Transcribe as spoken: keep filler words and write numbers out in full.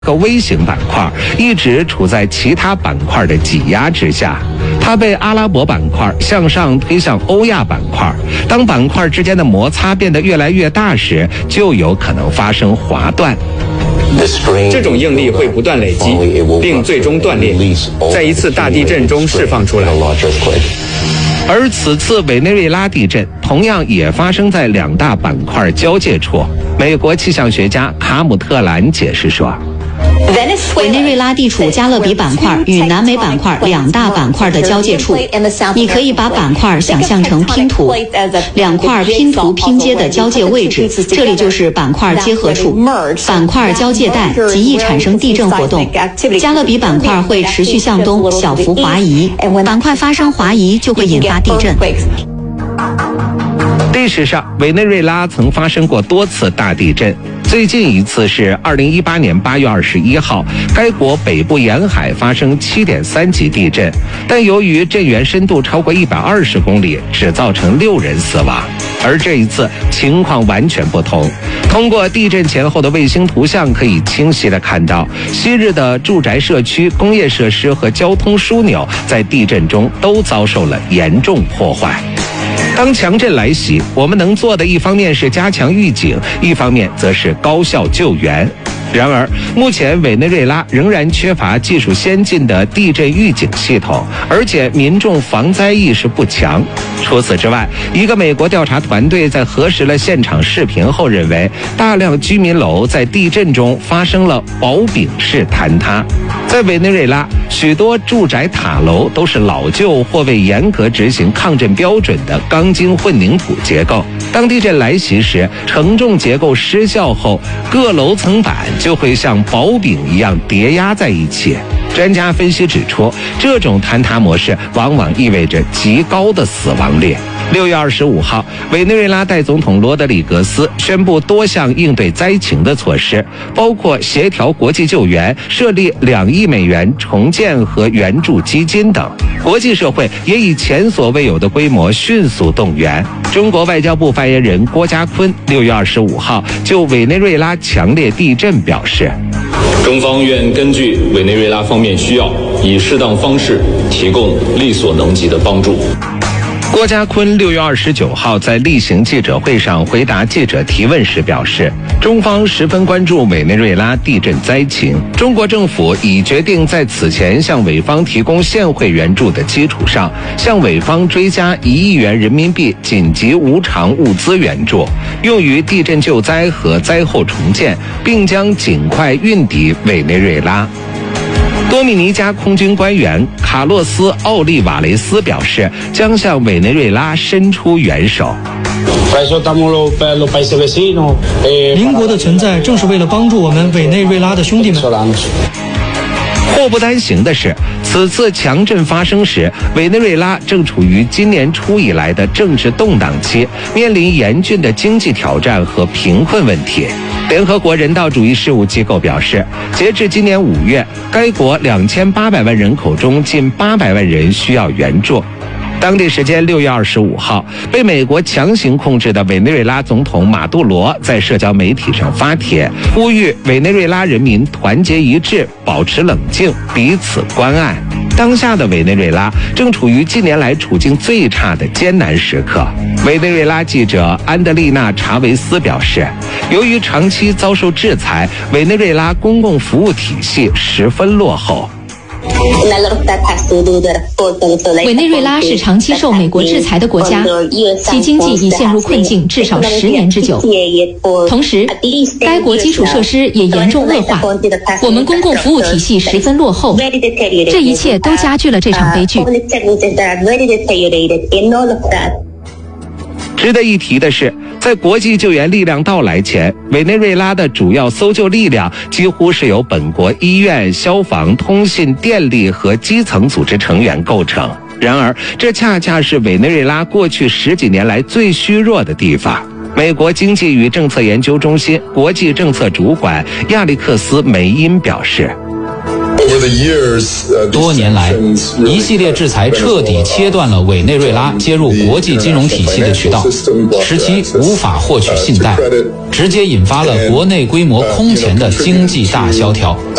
个微型板块，一直处在其他板块的挤压之下。它被阿拉伯板块向上推向欧亚板块，当板块之间的摩擦变得越来越大时，就有可能发生滑断。 这种应力会不断累积，并最终断裂，在一次大地震中释放出来。 而此次委内瑞拉地震同样也发生在两大板块交界处。美国气象学家卡姆特兰解释说， 委内瑞拉地处加勒比板块与南美板块两大板块的交界处，你可以把板块想象成拼图，两块拼图拼接的交界位置，这里就是板块结合处。板块交界带极易产生地震活动，加勒比板块会持续向东小幅滑移，板块发生滑移就会引发地震。 历史上，委内瑞拉曾发生过多次大地震，最近一次是二零一八年八月二十一号，该国北部沿海发生七点三级地震，但由于震源深度超过一百二十公里，只造成六人死亡。而这一次情况完全不同，通过地震前后的卫星图像，可以清晰地看到，昔日的住宅社区、工业设施和交通枢纽在地震中都遭受了严重破坏。当强震来袭，我们能做的一方面是加强预警，一方面则是高效救援。然而，目前委内瑞拉仍然缺乏技术先进的地震预警系统，而且民众防灾意识不强。除此之外，一个美国调查团队在核实了现场视频后认为，大量居民楼在地震中发生了薄饼式坍塌。在委内瑞拉，许多住宅塔楼都是老旧或未严格执行抗震标准的钢筋混凝土结构。当地震来袭时，承重结构失效后，各楼层板就会像薄饼一样叠压在一起。专家分析指出，这种坍塌模式往往意味着极高的死亡率。六月二十五号，委内瑞拉代总统罗德里格斯宣布多项应对灾情的措施，包括协调国际救援、设立两亿美元重建和援助基金等。国际社会也以前所未有的规模迅速动员。中国外交部发言人郭家坤六月二十五号就委内瑞拉强烈地震表示， 中方愿根据委内瑞拉方面需要，以适当方式提供力所能及的帮助。 郭家坤六月二十九号在例行记者会上回答记者提问时表示，中方十分关注委内瑞拉地震灾情，中国政府已决定在此前向委方提供现汇援助的基础上，向委方追加一亿元人民币紧急无偿物资援助，用于地震救灾和灾后重建，并将尽快运抵委内瑞拉。多米尼加空军官员卡洛斯·奥利瓦雷斯表示，将向委内瑞拉伸出援手。 邻国的存在正是为了帮助我们委内瑞拉的兄弟们。 祸不单行的是，此次强震发生时，委内瑞拉正处于今年初以来的政治动荡期，面临严峻的经济挑战和贫困问题。联合国人道主义事务机构表示，截至今年五月，该国两千八百万人口中近八百万人需要援助。当地时间六月二十五号，被美国强行控制的委内瑞拉总统马杜罗在社交媒体上发帖，呼吁委内瑞拉人民团结一致，保持冷静，彼此关爱。当下的委内瑞拉正处于近年来处境最差的艰难时刻。委内瑞拉记者安德丽娜·查维斯表示，由于长期遭受制裁，委内瑞拉公共服务体系十分落后。 委内瑞拉是长期受美国制裁的国家，其经济已陷入困境至少十年之久。同时，该国基础设施也严重恶化，我们公共服务体系十分落后，这一切都加剧了这场悲剧。 值得一提的是，在国际救援力量到来前，委内瑞拉的主要搜救力量几乎是由本国医院、消防、通信、电力和基层组织成员构成。然而，这恰恰是委内瑞拉过去十几年来最虚弱的地方。美国经济与政策研究中心国际政策主管亚历克斯·梅因表示， 多年来，一系列制裁彻底切断了委内瑞拉接入国际金融体系的渠道，使其无法获取信贷，直接引发了国内规模空前的经济大萧条。